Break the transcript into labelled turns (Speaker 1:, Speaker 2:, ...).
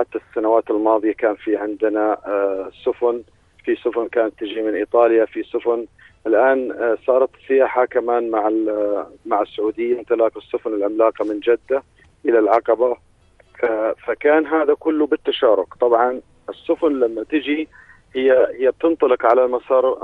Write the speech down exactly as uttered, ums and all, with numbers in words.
Speaker 1: حتى السنوات الماضية كان في عندنا سفن، في سفن كانت تجي من إيطاليا، في سفن الآن صارت السياحة كمان مع مع السعودية، انطلاق السفن العملاقة من جدة إلى العقبة. فكان هذا كله بالتشارك. طبعا السفن لما تجي هي هي بتنطلق على مسار